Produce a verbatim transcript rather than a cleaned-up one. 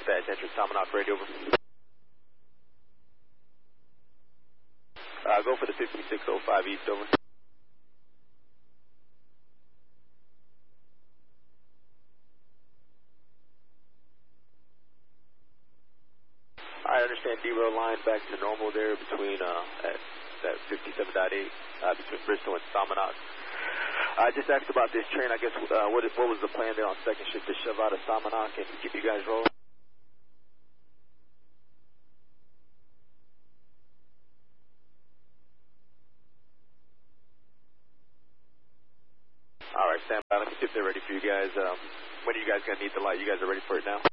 dispatch, enter Tominac radio over. Uh, go for the fifty-six oh five east over. I understand D-rail line back to normal there between uh, at that fifty-seven point eight uh, between Bristol and Tominac. I just asked about this train. I guess uh, what, is, what was the plan there on second shift to shove out of Tominac and keep you guys rolling? All right, stand by. Let me see if they're ready for you guys. Um, when are you guys going to need the light? You guys are ready for it now?